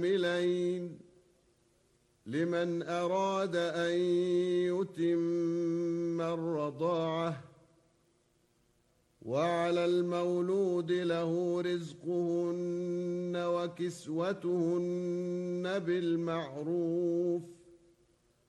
كاملين لمن أراد أن يتم الرضاعة، وعلى المولود له رزقهن وكسوتهن بالمعروف،